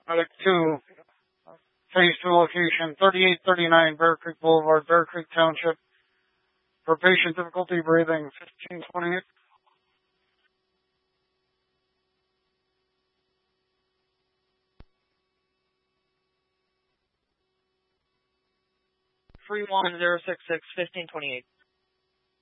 Medic 2, Phase 2 location, 3839 Bear Creek Boulevard, Bear Creek Township. For patient difficulty breathing, 1528. 31066, 1528.